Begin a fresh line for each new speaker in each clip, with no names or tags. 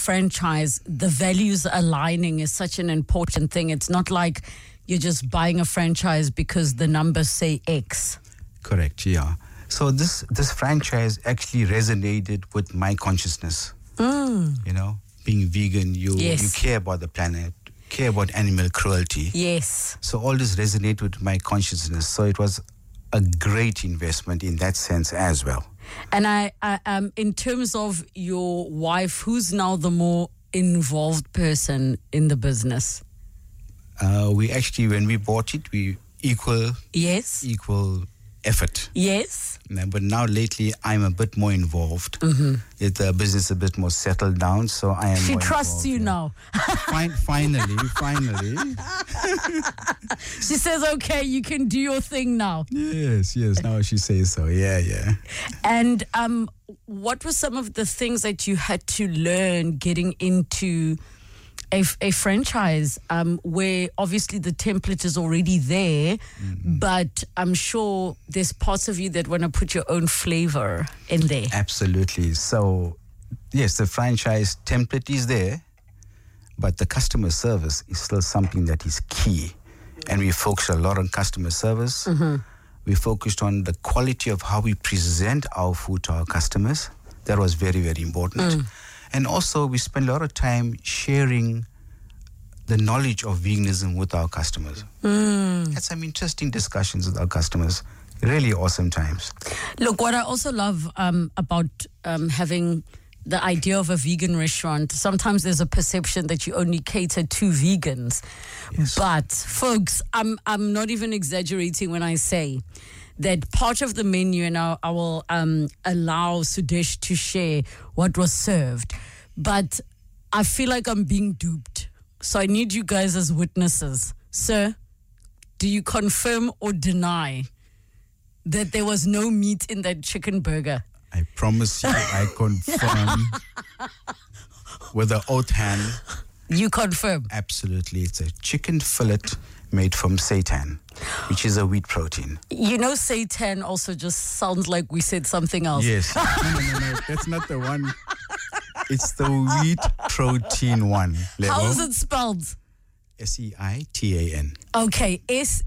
franchise, the values aligning is such an important thing. It's not like you're just buying a franchise because the numbers say X.
Correct, yeah. So this franchise actually resonated with my consciousness. You know, being vegan, you care about the planet, care about animal cruelty.
Yes.
So all this resonated with my consciousness. So it was a great investment in that sense as well.
And I in terms of your wife, who's now the more involved person in the business?
We actually, when we bought it, we equal effort.
Yes.
But now lately, I'm a bit more involved. The business is a bit more settled down, so I am.
She
more
trusts you now.
Finally.
She says, "Okay, you can do your thing now."
Yes. Now she says so. Yeah.
And what were some of the things that you had to learn getting into a franchise where obviously the template is already there, but I'm sure there's parts of you that want to put your own flavor in there?
Absolutely. So, yes, the franchise template is there, but the customer service is still something that is key. And we focus a lot on customer service. We focused on the quality of how we present our food to our customers. That was very, very important. And also, we spend a lot of time sharing the knowledge of veganism with our customers. Had some interesting discussions with our customers. Really awesome times.
Look, what I also love about having the idea of a vegan restaurant, sometimes there's a perception that you only cater to vegans.
Yes.
But, folks, I'm not even exaggerating when I say that part of the menu, and I will allow Sudesh to share what was served, but I feel like I'm being duped. So I need you guys as witnesses. Sir, do you confirm or deny that there was no meat in that chicken burger?
I promise you, I confirm with an oath hand.
You confirm?
Absolutely. It's a chicken fillet made from seitan, which is a wheat protein.
You know, seitan also just sounds like we said something else.
Yes. No. That's not the one. It's the wheat protein one. Level.
How is it spelled?
Seitan.
Okay,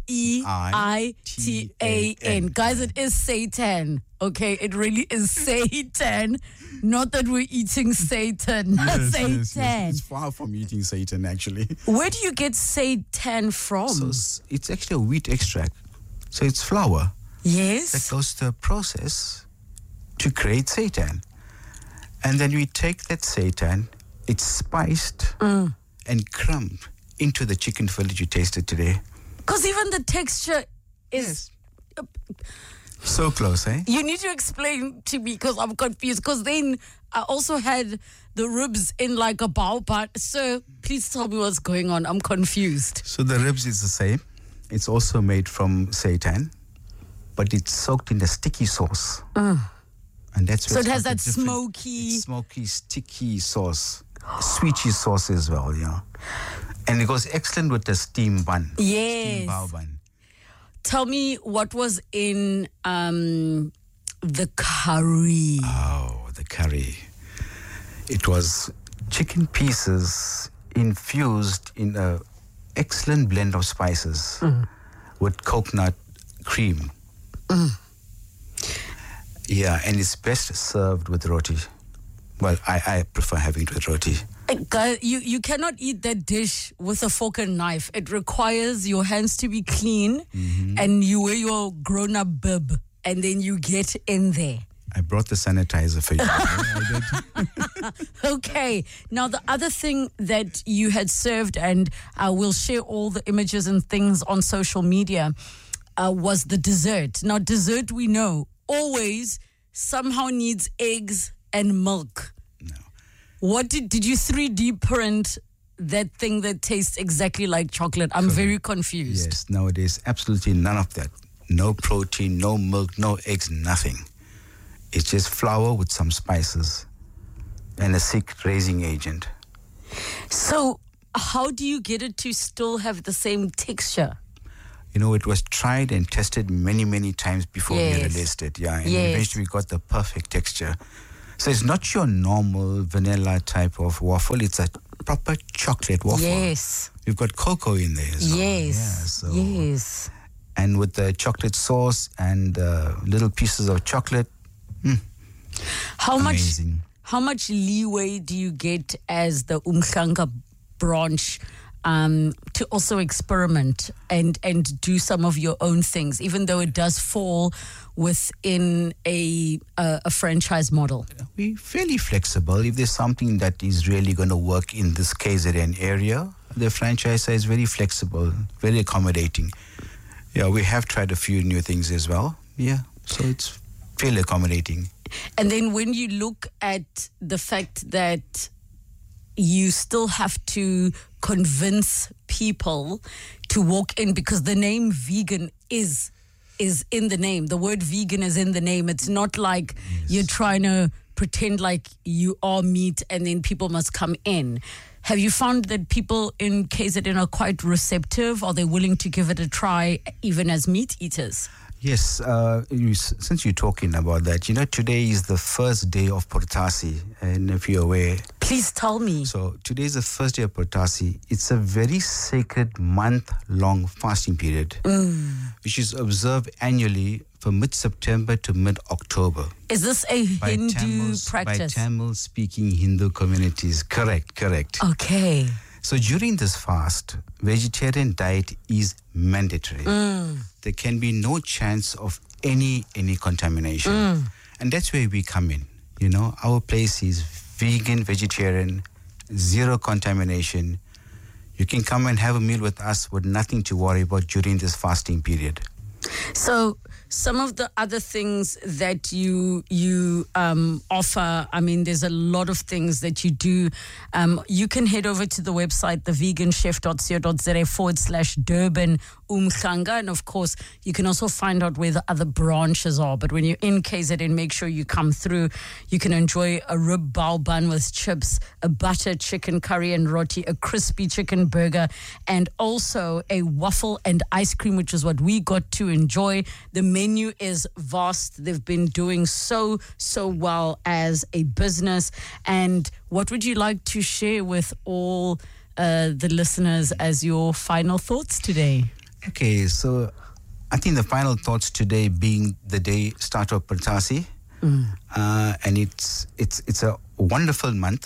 Seitan. Guys, it is seitan. Okay, it really is seitan. Not that we're eating Satan.
Yes. It's far from eating Satan, actually.
Where do you get seitan from?
So it's actually a wheat extract. So it's flour.
Yes.
That goes through a process to create seitan. And then we take that seitan, it's spiced and crumbed into the chicken fillet you tasted today.
Because even the texture is...
So close, eh?
You need to explain to me because I'm confused. Because then I also had the ribs in like a bao, but sir, please tell me what's going on. I'm confused.
So the ribs is the same. It's also made from seitan, but it's soaked in a sticky sauce. And that's
so it has that smoky,
sticky sauce, sweetie sauce as well, yeah. And it goes excellent with the steam bun.
Yes.
Steam bao bun.
Tell me what was in the curry.
Oh, the curry. It was chicken pieces infused in an excellent blend of spices with coconut cream. Yeah, and it's best served with roti. Well, I prefer having it with roti.
Guys, you cannot eat that dish with a fork and knife. It requires your hands to be clean and you wear your grown-up bib and then you get in there.
I brought the sanitizer for you. I
did. Okay. Now, the other thing that you had served, and we'll share all the images and things on social media, was the dessert. Now, dessert, we know, always somehow needs eggs and milk.
No.
What did you 3D print that thing that tastes exactly like chocolate? I'm very confused.
Yes, nowadays, absolutely none of that. No protein, no milk, no eggs, nothing. It's just flour with some spices and a secret raising agent.
So how do you get it to still have the same texture?
You know, it was tried and tested many, many times before we released it. Yeah, and eventually we got the perfect texture. So it's not your normal vanilla type of waffle. It's a proper chocolate waffle.
Yes.
We've got cocoa in there as well.
Yes.
Yeah,
Yes.
And with the chocolate sauce and little pieces of chocolate. Amazing.
How much leeway do you get as the Umhlanga branch to also experiment and do some of your own things, even though it does fall within a franchise model?
We're fairly flexible. If there's something that is really going to work in this KZN area, the franchisor is very flexible, very accommodating. Yeah, we have tried a few new things as well. Yeah, so it's fairly accommodating.
And then when you look at the fact that you still have to convince people to walk in, because the name vegan is in the name. The word vegan is in the name. It's not like you're trying to pretend like you are meat and then people must come in. Have you found that people in KZN are quite receptive? Are they willing to give it a try even as meat eaters?
Yes, since you're talking about that, today is the first day of Protasi, and if you're aware.
Please tell me.
So today is the first day of Protasi. It's a very sacred month-long fasting period, which is observed annually from mid-September to mid-October.
Is this a Hindu practice?
By Tamil-speaking Hindu communities. Correct.
Okay.
So during this fast, vegetarian diet is mandatory. There can be no chance of any contamination. And that's where we come in. Our place is vegan, vegetarian, zero contamination. You can come and have a meal with us with nothing to worry about during this fasting period.
So some of the other things that you offer, I mean, there's a lot of things that you do. You can head over to the website, theveganchef.co.za/Durban Umhlanga. And of course, you can also find out where the other branches are. But when you're in KZN, make sure you come through. You can enjoy a rib bao bun with chips, a butter chicken curry and roti, a crispy chicken burger, and also a waffle and ice cream, which is what we got to enjoy. The menu is vast. They've been doing so well as a business. And what would you like to share with all the listeners as your final thoughts today?
Okay, so I think the final thoughts today being the day start of Protasi, and it's a wonderful month.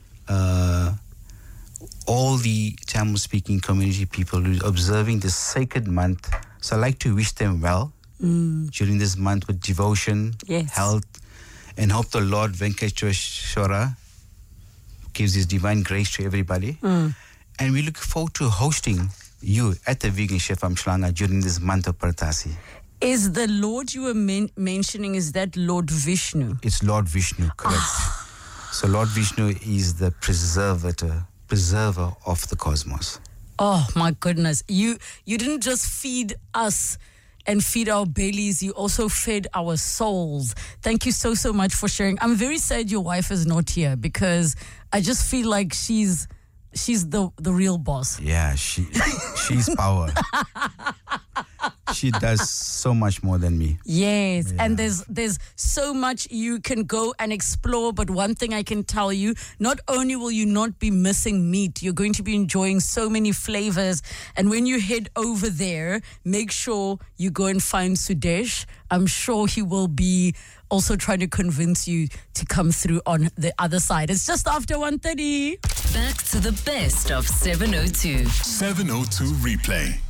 All the Tamil-speaking community people who are observing this sacred month, so I'd like to wish them well during this month with devotion, health, and hope the Lord Venkateshwara gives His divine grace to everybody. And we look forward to hosting you at the Vegan Chef Umhlanga during this month of Protasi.
Is the Lord you were mentioning, is that Lord Vishnu?
It's Lord Vishnu, correct. So Lord Vishnu is the preserver of the cosmos.
Oh my goodness. You didn't just feed us and feed our bellies, you also fed our souls. Thank you so much for sharing. I'm very sad your wife is not here because I just feel like she's the real boss.
Yeah, she's power. She does so much more than me.
Yes, yeah. And there's so much you can go and explore, but one thing I can tell you, not only will you not be missing meat, you're going to be enjoying so many flavors. And when you head over there, make sure you go and find Sudesh. I'm sure he will be also trying to convince you to come through on the other side. It's just after 1:30.
Back to the best of 702.
702 replay.